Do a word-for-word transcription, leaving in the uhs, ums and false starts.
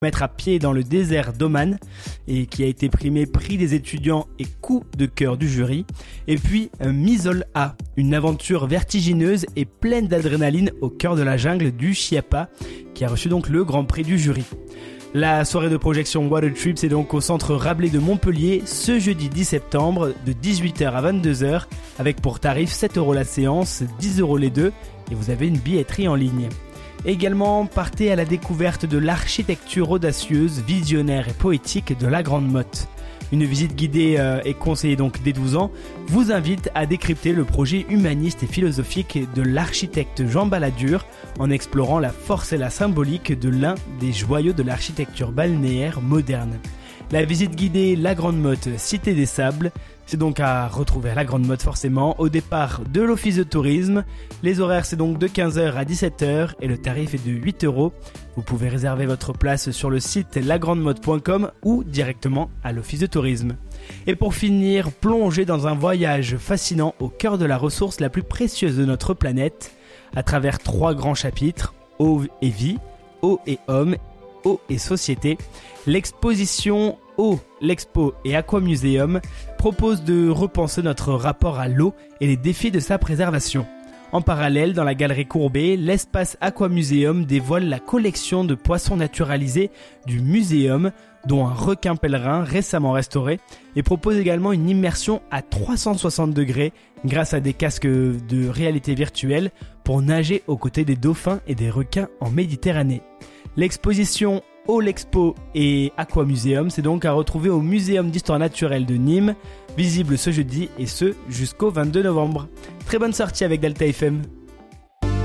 Mettre à pied dans le désert d'Oman et qui a été primé prix des étudiants et coup de cœur du jury. Et puis Misol A, une aventure vertigineuse et pleine d'adrénaline au cœur de la jungle du Chiapas qui a reçu donc le grand prix du jury. La soirée de projection Water Trip c'est donc au centre Rabelais de Montpellier ce jeudi dix septembre de dix-huit heures à vingt-deux heures avec pour tarif sept euros la séance, dix euros les deux et vous avez une billetterie en ligne. Également, partez à la découverte de l'architecture audacieuse, visionnaire et poétique de la Grande Motte. Une visite guidée euh, et conseillée donc dès douze ans vous invite à décrypter le projet humaniste et philosophique de l'architecte Jean Balladur en explorant la force et la symbolique de l'un des joyaux de l'architecture balnéaire moderne. La visite guidée La Grande Motte, Cité des Sables, c'est donc à retrouver à La Grande Motte forcément au départ de l'office de tourisme. Les horaires c'est donc de quinze heures à dix-sept heures et le tarif est de huit euros. Vous pouvez réserver votre place sur le site la grande motte point com ou directement à l'office de tourisme. Et pour finir, plongez dans un voyage fascinant au cœur de la ressource la plus précieuse de notre planète à travers trois grands chapitres, eau et vie, eau et homme, eau et société. L'exposition Eau, l'Expo et Aquamuseum propose de repenser notre rapport à l'eau et les défis de sa préservation. En parallèle, dans la galerie Courbet, l'espace Aquamuseum dévoile la collection de poissons naturalisés du muséum, dont un requin pèlerin récemment restauré, et propose également une immersion à trois cent soixante degrés grâce à des casques de réalité virtuelle pour nager aux côtés des dauphins et des requins en Méditerranée. L'exposition Eau, l'Expo et Aquamuseum, c'est donc à retrouver au Muséum d'Histoire Naturelle de Nîmes, visible ce jeudi et ce jusqu'au vingt-deux novembre. Très bonne sortie avec Delta F M.